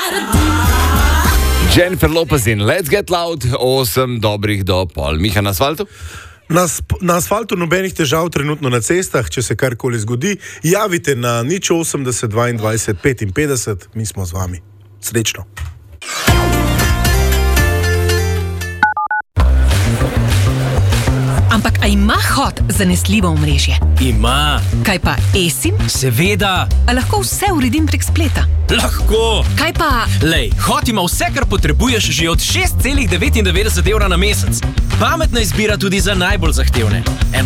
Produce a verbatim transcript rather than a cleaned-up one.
Jennifer Lopez in Let's Get Loud, osem dobrih do pol. Miha na asfaltu? Na, na asfaltu nobenih težav trenutno na cestah, če se karkoli zgodi, javite na nič osemdeset dvaindvajset petinpetdeset, mi smo z vami. Srečno. Ampak, a ima Hot zanesljivo omrežje? Ima. Kaj pa eSIM? Seveda. A lahko vse uredim prek spleta? Lahko. Kaj pa... Lej, Hot ima vse, kar potrebuješ že od šest celih devetindevetdeset evra na mesec. Pametna izbira tudi za najbolj zahtevne. Eno